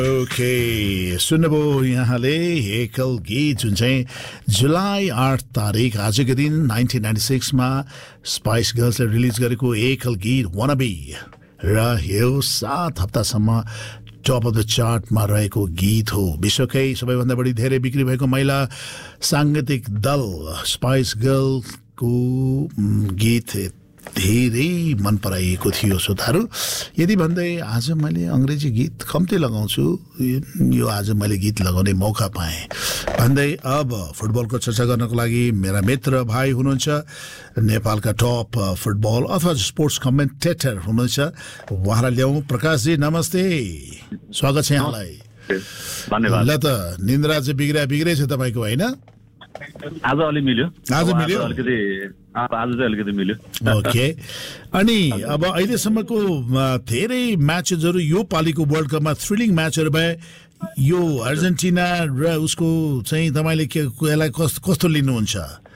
Okay, सुन्नुभयो यहाँले एकल गीत जुन चाहिँ जुलाई 8 तारिक आजको दिन 1996 मा स्पाइस गर्ल्सले रिलिज गरेको एकल गीत वानाबी र यो 7 हप्तासम्म टप अफ द चार्टमा रहेको गीत हो। विश्वकै सबैभन्दा बढी धेरै बिक्री भएको महिला साङ्गीतिक दल स्पाइस गर्लको गीत धेरै मन पराइएको थियो श्रोताहरू। यदि भन्दै आज मैले अङ्ग्रेजी गीत कम्ती लगाउँछु, यो आज मैले गीत लगाउने मौका पाएँ भन्दै अब फुटबलको चर्चा गर्नको लागि मेरा मित्र भाइ हुनुहुन्छ, नेपालका टप फुटबल अथवा स्पोर्ट्स कमेन्टेटर हुनुहुन्छ, उहाँलाई ल्याउँ। प्रकाशजी नमस्ते, स्वागत छ यहाँलाई। धन्यवाद। ल त निन्द्रा चाहिँ बिग्रै छ तपाईँको, होइन? आज अलि मिल्यो, आज मिल्यो, आज चाहिँ अलिकति मिल्यो। ओके। अनि अब अहिलेसम्मको धेरै म्याचेसहरू यो पालिको वर्ल्ड कपमा थ्रिलिङ म्याचहरू भए। यो अर्जेन्टिना र उसको चाहिँ तपाईँले यसलाई कस्तो लिनुहुन्छ?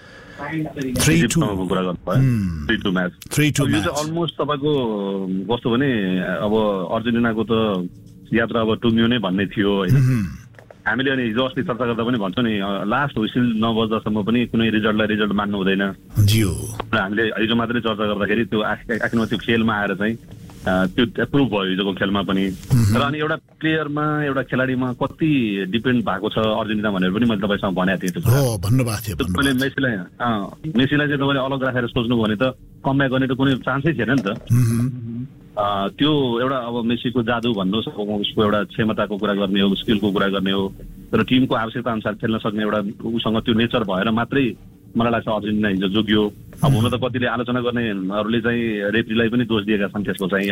3-2 म्याच। अलमोस्ट तपाईँको कस्तो भने अब अर्जेन्टिनाको त यात्रा अब टुङ्ग्यो नै भन्ने थियो होइन। हामीले अनि हिजो अस्ति चर्चा गर्दा पनि भन्छौँ नि, लास्ट हुइसिल नबज्दासम्म पनि कुनै रिजल्ट मान्नु हुँदैन। हामीले हिजो मात्रै चर्चा गर्दाखेरि त्यो आफ्नो त्यो खेलमा आएर चाहिँ त्यो प्रुभ भयो हिजोको खेलमा पनि। र अनि एउटा प्लेयरमा एउटा खेलाडीमा कति डिपेन्ड भएको छ अर्जेन्टिना भनेर पनि मैले तपाईँसँग भनेको थिएँ। मैले मेसीलाई चाहिँ तपाईँले अलग राखेर सोच्नुभयो भने त कमब्याक गर्ने त कुनै चान्सै थिएन नि त। त्यो एउटा अब मेसीको जादु भन्नुहोस्, उसको एउटा क्षमताको कुरा गर्ने हो, स्किलको कुरा गर्ने हो, तर टिमको आवश्यकता अनुसार खेल्न सक्ने एउटा उसँग त्यो नेचर भएर मात्रै मलाई लाग्छ अर्जेन्टिना हिजो जोग्यो। अब हुन त कतिले आलोचना गर्नेहरूले चाहिँ रेफ्रीलाई पनि दोष दिएका छन् त्यसको चाहिँ,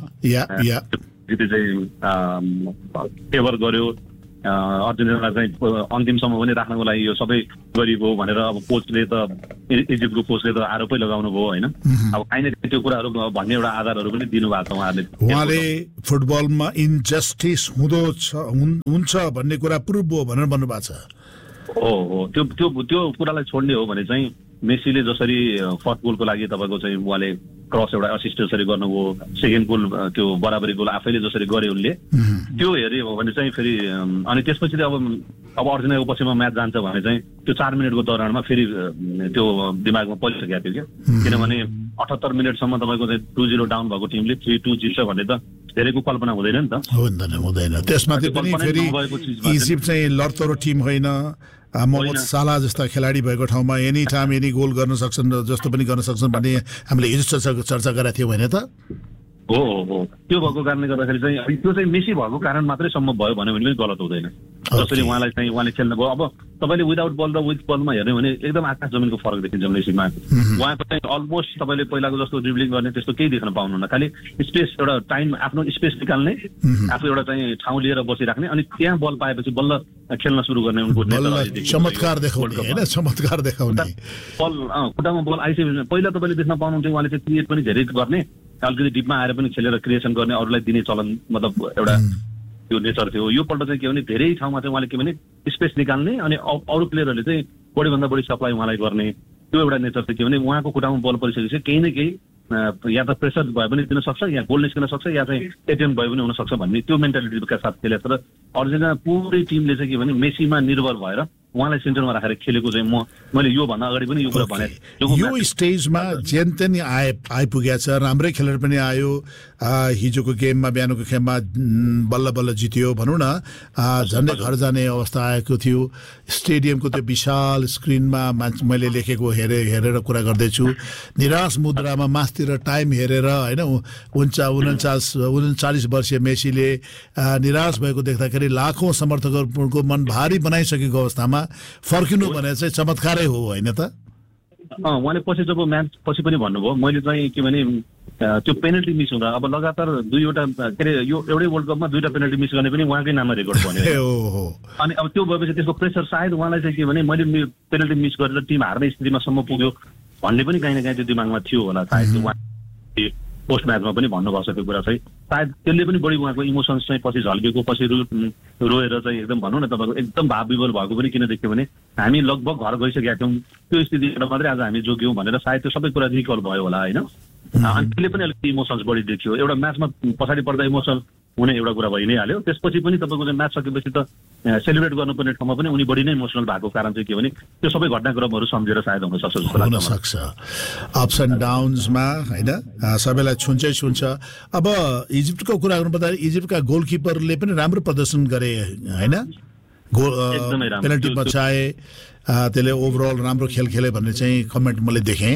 चाहिँ फेभर गर्यो अर्जेन्टिनालाई चाहिँ अन्तिमसम्म पनि राख्नको लागि यो सबै गरिएको भनेर अब कोचले त इजिप्टको कोचले त आरोपै लगाउनु भयो होइन। अब काहीँ न काहीँ त्यो कुराहरू भन्ने एउटा आधारहरू पनि दिनुभएको छ उहाँले फुटबलमा इन्जस्टिस हुन्छ भन्ने कुरा प्रुभ भयो भनेर भन्नुभएको छ। हो त्यो कुरालाई छोड्ने हो भने चाहिँ मेसीले जसरी फर्स्ट गोलको लागि तपाईँको चाहिँ उहाँले क्रस एउटा असिस्ट जसरी गर्नुभयो, सेकेन्ड गोल त्यो बराबरी गोल आफैले जसरी गरे उनले, त्यो हेऱ्यो भने चाहिँ फेरि अनि त्यसपछि अब अर्जेन्टिनाको पछिमा म्याच जान्छ भने चाहिँ त्यो 4 मिनटको दौरानमा फेरि त्यो दिमागमा परिसकेको थियो क्या। किनभने 78 मिनटसम्म तपाईँको चाहिँ 2-0 डाउन भएको टिमले 3-2 जित्छ भन्ने त धेरैको कल्पना हुँदैन नि त। हुँदैन। त्यसमाथि पनि फेरि इजिप्ट चाहिँ लडतरो टिम होइन, मोहम्मद साला जस्ता खेलाडी भएको ठाउँमा एनी टाइम एनी गोल गर्न सक्छन्, जस्तो पनि गर्न सक्छन् भन्ने हामीले हिजो चर्चा गरेका थियौँ होइन त। हो त्यो भएको कारणले गर्दाखेरि चाहिँ त्यो चाहिँ मेसी भएको कारण मात्रै सम्भव भयो भन्यो भने पनि गलत हुँदैन। जसरी उहाँले खेल्नु भयो। अब तपाईँले विदाउट बल र विथ बलमा हेर्ने भने एकदम आकाश जमिनको फरक देखिन्छ मेसीमा। उहाँको चाहिँ अलमोस्ट तपाईँले पहिलाको जस्तो ड्रिब्लिङ गर्ने त्यस्तो केही देख्न पाउनुहुन्न, खालि स्पेस एउटा टाइम आफ्नो स्पेस निकाल्ने, आफू एउटा चाहिँ ठाउँ लिएर बसिराख्ने, अनि त्यहाँ बल पाएपछि बल्ल खेल्न सुरु गर्ने उनको चमत्कार देखाउने बल खुट्टामा बल आइसकेपछि पहिला तपाईँले देख्न पाउनुहुन्थ्यो उहाँले चाहिँ क्रिएट पनि धेरै गर्ने, अलिकति डिपमा आएर पनि खेलेर क्रिएसन गर्ने, अरूलाई दिने चलन मतलब एउटा त्यो नेचर थियो। यो पल्ट चाहिँ के भने धेरै ठाउँमा चाहिँ उहाँले के भने स्पेस निकाल्ने अनि अरू प्लेयरहरूले चाहिँ बढीभन्दा बढी सप्लाई उहाँलाई गर्ने, त्यो एउटा नेचर चाहिँ के भने उहाँको खुट्टामा बल परिसकेपछि केही न केही या त प्रेसर भए पनि दिन सक्छ, या गोल निस्किन सक्छ, या चाहिँ एटेम्प भए पनि हुनसक्छ भन्ने त्यो मेन्टालिटीका साथ खेले। तर अर्जेन्टिना पुरै टिमले चाहिँ के भने मेसीमा निर्भर भएर उहाँलाई सेन्टरमा राखेर खेलेको चाहिँ मैले यो भन्दा अगाडि पनि यो कुरा भने यो स्टेजमा जेनतेन आइपुगेको छ, राम्रै खेलेर पनि आयो। हिजोको गेममा बिहानको गेममा बल्ल जित्यो भनौँ न, झन्डै घर जाने अवस्था आएको थियो। स्टेडियमको त्यो विशाल स्क्रिनमा मैले लेखेको हेरेर कुरा गर्दैछु, निराश मुद्रामा मासतिर टाइम हेरेर होइन 39 वर्षीय मेसीले निराश भएको देख्दाखेरि लाखौँ समर्थकहरूको मन भारी बनाइसकेको अवस्थामा फर्किनु भने चाहिँ चमत्कारै हो होइन त। उहाँले पछि जब म्याच पछि पनि भन्नुभयो, मैले चाहिँ के भने त्यो पेनल्टी मिस हुँदा अब लगातार 2वटा के अरे यो एउटै वर्ल्ड कपमा 2टा पेनल्टी मिस गर्ने पनि उहाँकै नाममा रेकर्ड बन्यो। अनि अब त्यो भएपछि त्यसको प्रेसर सायद उहाँलाई चाहिँ के भने मैले पेनल्टी मिस गरेर टिम हार्ने स्थितिमा सम्म पुग्यो भन्ने पनि काहीँ न काहीँ त्यो दिमागमा थियो होला सायद। उहाँ पोस्ट म्याचमा पनि भन्नुभएको छ त्यो कुरा चाहिँ, सायद त्यसले पनि बढी उहाँको इमोसन्स चाहिँ पछि झल्केको, पछि रोएर चाहिँ एकदम भनौँ न तपाईँको एकदम भाव विवल भएको पनि किन देख्यो भने हामी लगभग घर गइसकेका थियौँ, त्यो स्थितिबाट मात्रै आज हामी जोग्यौँ भनेर सायद त्यो सबै कुरा रिकल भयो होला होइन। अनि त्यसले पनि अलिकति इमोसन्स बढी देखियो। एउटा म्याचमा पछाडि पर्दा इमोसनल हुने एउटा कुरा भइ नै हाल्यो। त्यसपछि पनि तपाईँको चाहिँ म्याच सकेपछि त सेलिब्रेट गर्नुपर्ने ठाउँमा पनि उनी बढी नै इमोसनल भएको कारण चाहिँ के भने त्यो सबै घटनाक्रमहरू सम्झेर सायद हुन सक्छ जस्तो लाग्छ। हुन सक्छ अप्स एन्ड डाउन्समा हैन सबैलाई छुन्छ। अब इजिप्टको कुरा गर्नुपर्दा इजिप्टका गोलकिपरले पनि राम्रो प्रदर्शन गरे हैन, पेनल्टी बचाए, त्यसले ओभरअल राम्रो खेल खेले भन्ने चाहिँ कमेन्ट मैले देखेँ।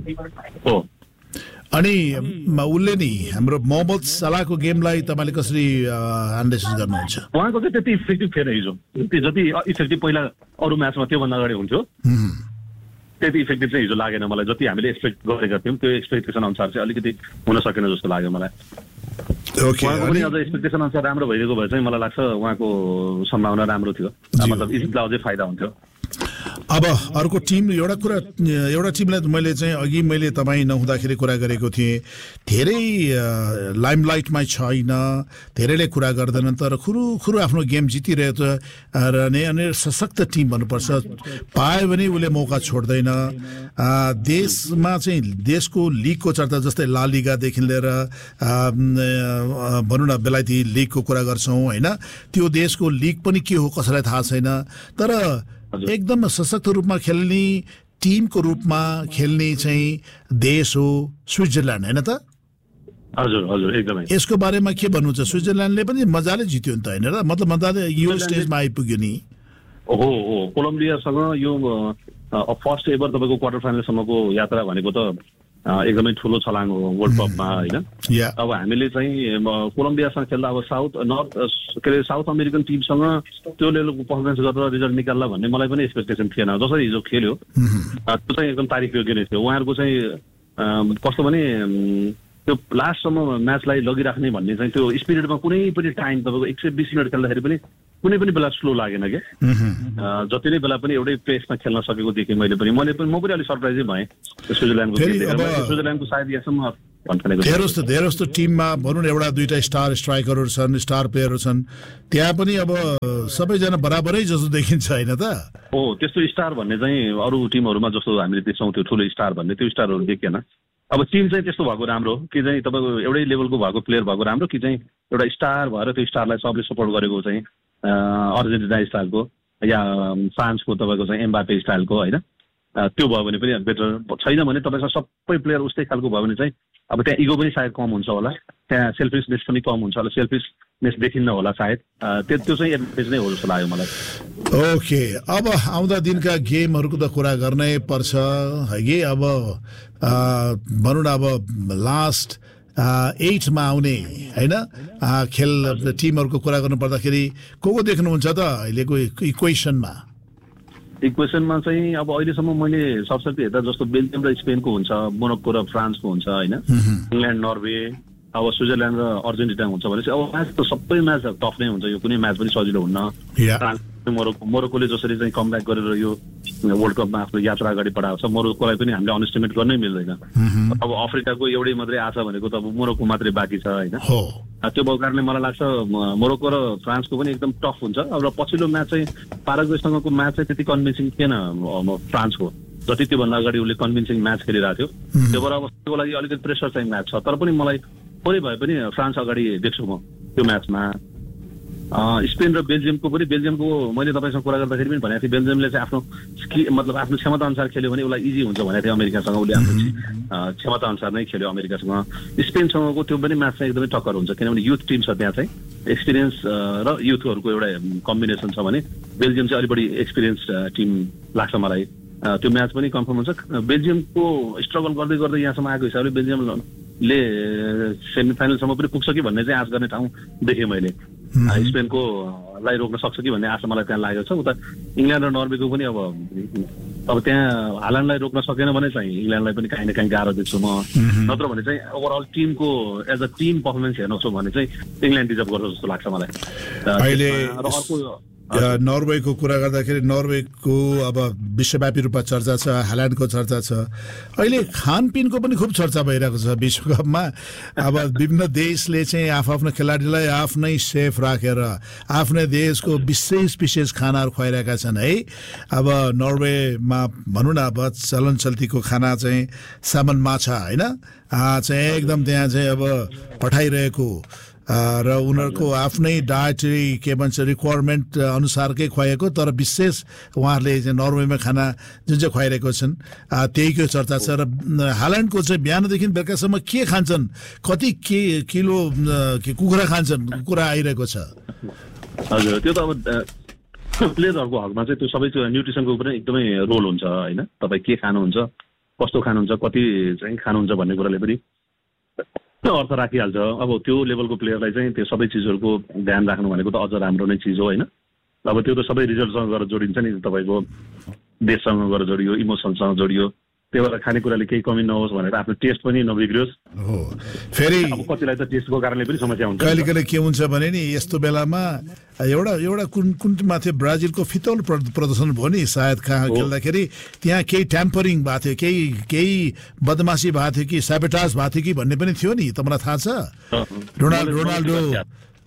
अनि उसले नि हाम्रो मोहम्मद सलाहको गेमलाई तपाईँले कसरी एनालाइसिस गर्नुहुन्छ? उहाँको चाहिँ त्यति इफेक्टिभ थिएन हिजो, जति इफेक्टिभ पहिला अरू म्याचमा त्योभन्दा अगाडि हुन्थ्यो त्यति इफेक्टिभ चाहिँ हिजो लागेन मलाई। जति हामीले एक्सपेक्ट गरेका थियौँ त्यो एक्सपेक्टेसन अनुसार चाहिँ अलिकति हुन सकेन जस्तो लाग्यो मलाई। उहाँको पनि अझ एक्सपेक्टेसन अनुसार राम्रो भइदिएको भए चाहिँ मलाई लाग्छ उहाँको सम्भावना राम्रो थियो, मतलब इजिप्टलाई अझै फाइदा हुन्थ्यो। अब अर्को टिम एउटा टिमलाई मैले चाहिँ अघि मैले तपाईँ नहुँदाखेरि कुरा गरेको थिएँ, धेरै लाइमलाइटमा छैन, धेरैले कुरा गर्दैनन्, तर खुरुखुरु आफ्नो गेम जितिरहेको रहने अनि सशक्त टिम भन्नुपर्छ, पायो भने उसले मौका छोड्दैन। देशमा चाहिँ देशको लिगको चर्चा जस्तै ला लिगादेखि लिएर भनौँ न बेलायती लिगको कुरा गर्छौँ होइन, त्यो देशको लिग पनि के हो कसैलाई थाहा छैन, तर एकदम सशक्त रूपमा खेल्ने टिमको रूपमा खेल्ने चाहिँ देश हो स्विट्जरल्यान्ड होइन त? हजुर हजुर एकदमै। यसको बारेमा के भन्नुहुन्छ? स्विट्जरल्यान्डले पनि मजाले जित्यो नि त होइन र, मतलब मजाले यो स्टेजमा आइपुग्यो नि। हो कोलम्बियासँग यो फर्स्ट एभर तपाईँको क्वार्टर फाइनलसम्मको यात्रा भनेको त एकदमै ठुलो छलाङ हो वर्ल्ड कपमा होइन। अब हामीले चाहिँ कोलम्बियासँग खेल्दा अब साउथ अमेरिकन टिमसँग त्यो लेभलको पर्फर्मेन्स गरेर रिजल्ट निकाल्ला भन्ने मलाई पनि एक्सपेक्टेसन थिएन। जसरी हिजो खेल्यो त्यो चाहिँ एकदम तारिफ योग्य नै थियो। उहाँहरूको चाहिँ कस्तो भने त्यो लास्टसम्म म्याचलाई लगिराख्ने भन्ने चाहिँ त्यो स्पिरिटमा कुनै पनि टाइम तपाईँको 120 मिनट खेल्दाखेरि पनि कुनै पनि बेला स्लो लागेन क्या। जति नै बेला पनि एउटै पेसमा खेल्न सकेको देखेँ मैले पनि। म पनि अलिक सरप्राइजै भएँ स्विजरल्यान्डको सायद यहाँसम्म धेरै जस्तो टिममा भनौँ न एउटा दुईटा स्टार स्ट्राइकरहरू छन्, स्टार प्लेयरहरू छन्, त्यहाँ पनि अब सबैजना बराबरै जस्तो देखिन्छ होइन त? हो त्यस्तो स्टार भन्ने चाहिँ अरू टिमहरूमा जस्तो हामीले देख्छौँ त्यो ठुलो स्टार भन्ने त्यो स्टारहरू देखिएन। अब टिम चाहिँ त्यस्तो भएको राम्रो कि चाहिँ तपाईँको एउटै लेभलको भएको प्लेयर भएको राम्रो कि चाहिँ एउटा स्टार भएर त्यो स्टारलाई सबले सपोर्ट गरेको चाहिँ अर्जेन्टिना स्टाइलको या फ्रान्सको तपाईँको चाहिँ एम्बापे स्टाइलको होइन, त्यो भयो भने पनि बेटर। छैन भने तपाईँसँग सबै प्लेयर उस्तै खालको भयो भने चाहिँ अब त्यहाँ इगो पनि सायद कम हुन्छ होला, त्यहाँ सेल्फिसनेस पनि कम हुन्छ होला, सेल्फिसनेस देखिन्न होला सायद। त्यो चाहिँ एडभान्टेज नै हो जस्तो लाग्यो मलाई। ओके, अब आउँदा दिनका गेमहरूको त कुरा गर्नै पर्छ है कि। अब भनौँ न अब लास्ट 8मा आउने होइन खेल टिमहरूको कुरा गर्नु पर्दाखेरि को देख्नुहुन्छ त अहिलेको इक्वेसनमा? इक्वेसनमा चाहिँ अब अहिलेसम्म मैले सबसेट हेर्दा जस्तो बेल्जियम र स्पेनको हुन्छ, मोरोक्को र फ्रान्सको हुन्छ होइन, इङ्ल्यान्ड नर्वे, अब स्विजरल्यान्ड र अर्जेन्टिना हुन्छ भने चाहिँ अब म्याच त सबै म्याच टफ नै हुन्छ, यो कुनै म्याच पनि सजिलो हुन्न। मोरोक्कोले जसरी चाहिँ कमब्याक गरेर यो वर्ल्ड कपमा आफ्नो यात्रा अगाडि बढाएको छ, मोरोक्कोलाई पनि हामीले अनएस्टिमेट गर्नै मिल्दैन। अब अफ्रिकाको एउटै मात्रै आशा भनेको त अब मोरोक्को मात्रै बाँकी छ होइन। त्यो भएको कारणले मलाई लाग्छ मोरोक्को र फ्रान्सको पनि एकदम टफ हुन्छ। अब र पछिल्लो म्याच चाहिँ पाराग्वेसँगको म्याच चाहिँ त्यति कन्भिन्सिङ थिएन फ्रान्सको, जति त्योभन्दा अगाडि उसले कन्भिन्सिङ म्याच खेलिरहेको थियो। त्यो भएर अब त्यसको लागि अलिकति प्रेसर चाहिँ म्याच छ, तर पनि मलाई थोरै भए पनि फ्रान्स अगाडि देख्छु म त्यो म्याचमा। स्पेन र बेल्जियमको मैले तपाईँसँग कुरा गर्दाखेरि पनि भनेको थिएँ, बेल्जियमले चाहिँ आफ्नो मतलब आफ्नो क्षमता अनुसार खेल्यो भने उसलाई इजी हुन्छ भनेको थियो अमेरिकासँग। उसले आफ्नो क्षमता अनुसार नै खेल्यो अमेरिकासँग। स्पेनसँगको त्यो पनि म्याच चाहिँ एकदमै टक्कर हुन्छ, किनभने युथ टिम छ त्यहाँ चाहिँ, एक्सपिरियन्स र युथहरूको एउटा कम्बिनेसन छ भने बेल्जियम चाहिँ अलिक बढी एक्सपिरियन्स टिम लाग्छ मलाई। त्यो म्याच पनि कन्फर्म हुन्छ। बेल्जियमको स्ट्रगल गर्दै गर्दै यहाँसम्म आएको हिसाबले बेल्जियमले सेमिफाइनलसम्म पनि पुग्छ कि भन्ने चाहिँ आश गर्ने ठाउँ देखेँ मैले। स्पेनको लाई रोक्न सक्छ कि भन्ने आशा मलाई त्यहाँ लागेको छ। उता इङ्ल्यान्ड र नर्वेको पनि अब त्यहाँ हाल्यान्डलाई रोक्न सकेन भने चाहिँ इङ्ल्यान्डलाई पनि काहीँ न काहीँ गाह्रो देख्छु म। नत्र भने चाहिँ ओभरअल टिमको एज अ टिम पर्फर्मेन्स हेर्नु छ भने चाहिँ इङ्ल्यान्ड डिजर्भ गर्छ जस्तो लाग्छ मलाई। अर्को नर्वेको कुरा गर्दाखेरि नर्वेको अब विश्वव्यापी रूपमा चर्चा छ, हाल्यान्डको चर्चा छ, अहिले खानपिनको पनि खुब चर्चा भइरहेको छ विश्वकपमा। अब विभिन्न देशले चाहिँ आफ्नो खेलाडीलाई आफ्नै सेफ राखेर आफ्नै देशको विशेष खानाहरू खुवाइरहेका छन् है। अब नर्वेमा भनौँ न अब चलन चल्तीको खाना चाहिँ सामन माछा होइन चाहिँ एकदम त्यहाँ चाहिँ अब पठाइरहेको र उनीहरूको आफ्नै डायटरी के भन्छ रिक्वायरमेन्ट अनुसारकै खुवाएको, तर विशेष उहाँहरूले नर्वेमा खाना जुन चाहिँ खुवाइरहेको छन् त्यहीको चर्चा छ। र हाल्यान्डको चाहिँ बिहानदेखि बेलुकासम्म के खान्छन्, कति किलो कुखुरा खान्छन्, कुरा आइरहेको छ। हजुर, त्यो त अब प्लेयरहरूको हकमा चाहिँ त्यो सबै न्युट्रिसनको पनि एकदमै रोल हुन्छ होइन। तपाईँ के खानुहुन्छ, कस्तो खानुहुन्छ, कति चाहिँ खानुहुन्छ भन्ने कुराले पनि अर्थ राखिहाल्छ। अब त्यो लेभलको प्लेयरलाई चाहिँ त्यो सबै चिजहरूको ध्यान राख्नु भनेको त अझ राम्रो नै चिज हो होइन। अब त्यो त सबै रिजल्टसँग गएर जोडिन्छ नि, तपाईँको देशसँग गएर जोडियो, इमोसनसँग जोडियो। त्यही भएर खानेकुराले केही कमी नहोस् भनेर आफ्नो टेस्ट पनि नबिग्रियोस्। फेरि अब कतिलाई त टेस्टको कारणले पनि समस्या हुन्छ। कहिले कहिले के हुन्छ भने नि यस्तो बेलामा एउटा कुन माथि ब्राजिलको फितौल प्रदर्शन भयो नि सायद कहाँ खेल्दाखेरि, त्यहाँ केही ट्याम्परिङ भएको थियो, केही बदमासी भएको थियो कि स्याबोटाज भएको थियो कि भन्ने पनि थियो नि, तपाईँलाई थाहा छ? रोनाल्डो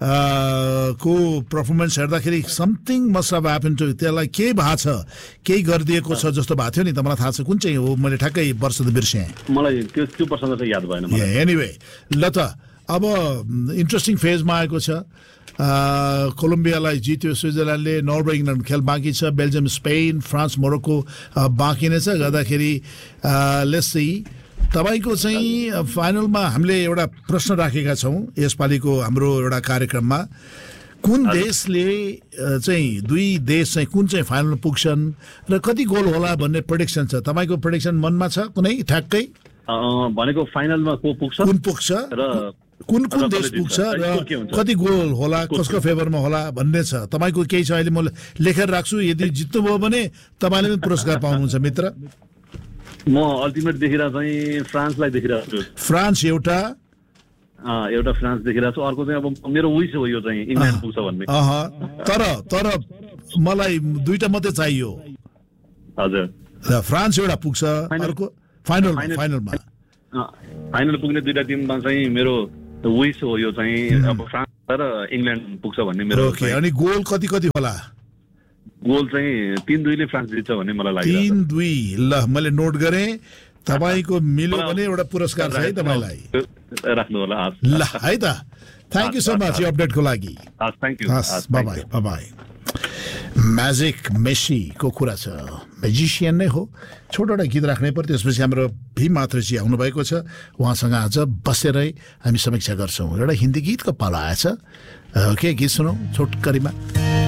को पर्फर्मेन्स हेर्दाखेरि something must have happen to, त्यसलाई केही भएको छ, केही गरिदिएको छ जस्तो भएको थियो नि, तपाईँलाई थाहा छ कुन चाहिँ हो? मैले ठ्याक्कै वर्ष त बिर्सेँ, मलाई त्यो प्रसङ्ग चाहिँ याद भएन। एनिवे ल त अब इन्ट्रेस्टिङ फेजमा आएको छ। कोलम्बियालाई जित्यो स्विजरल्यान्डले, नर्वे इङ्ल्यान्ड खेल बाँकी छ, बेल्जियम स्पेन, फ्रान्स मोरक्को बाँकी नै छ। गर्दाखेरि लेट्स सी तपाईँको चाहिँ फाइनलमा हामीले एउटा प्रश्न राखेका छौँ यसपालिको हाम्रो एउटा कार्यक्रममा, कुन देशले चाहिँ दुई देश चाहिँ कुन चाहिँ फाइनल पुग्छन् र कति गोल होला भन्ने प्रेडिक्सन छ? तपाईँको प्रेडिक्सन मनमा छ कुनै ठ्याक्कै? भनेको फाइनलमा को पुग्छ, कुन पुग्छ र कुन देश पुग्छ र कति गोल होला, कसको फेभरमा होला भन्ने छ तपाईँको केही छ? अहिले म लेखेर राख्छु, यदि जित्नुभयो भने तपाईँले पनि पुरस्कार पाउनुहुन्छ मित्र। म अल्टिमेट देखिरहेको चाहिँ फ्रान्सलाई देखिरहेको छु। फ्रान्स एउटा फ्रान्स देखिरहेको छु, अर्को चाहिँ अब मेरो विश हो यो चाहिँ इङ्ल्यान्ड पुग्छ भन्ने। तर मलाई दुईटा मात्रै चाहियो। हजुर, फ्रान्स एउटा पुग्छ, अर्को फाइनलमा फाइनल पुग्ने दुईटा टिममा चाहिँ मेरो विश हो यो चाहिँ अब फ्रान्स र इङ्ल्यान्ड पुग्छ भन्ने मेरो। अनि गोल कति होला? गोल चाहिँ 3-2 फ्रान्स जित्छ भन्ने मलाई लाग्छ। 3-2 ल मैले नोट गरेँ। तपाईँको मिल्यो भने एउटा पुरस्कार छ है तपाईँलाई, राख्नु होला ल है त। थ्याङ्क यू सो मच यो अपडेटको लागि। Thank you, by by. Magic मेसीको कुरा छ, म्याजिसियन नै हो। छोटो गीत राख्नै पर्यो, त्यसपछि हाम्रो भीम मात्रेजी आउनुभएको छ, उहाँसँग आज बसेरै हामी समीक्षा गर्छौँ। एउटा हिन्दी गीतको पालो आएछ, के गीत सुनौ छोटकरीमा?